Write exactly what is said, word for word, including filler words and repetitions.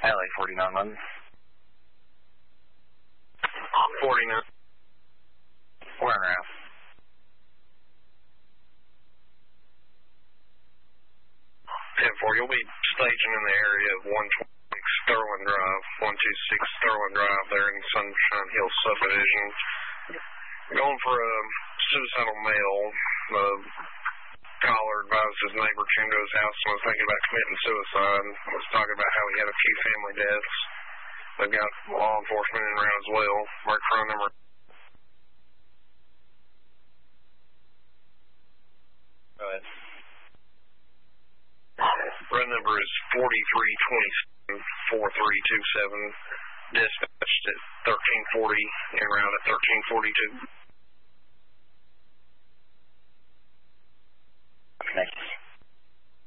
L A forty-nine eleven. forty-nine. Where on route? ten four, you'll be staging in the area of one twenty-six Sterling Drive, one twenty-six Sterling Drive there in Sunshine Hills subdivision. Going for a suicidal male. The caller advised his neighbor came to his house and was thinking about committing suicide. Was talking about how he had a few family deaths. They've got law enforcement in around as well. Mark phone number. Go ahead. Run number is forty-three twenty-seven, forty-three twenty-seven. Dispatched at thirteen forty, en route at thirteen forty-two.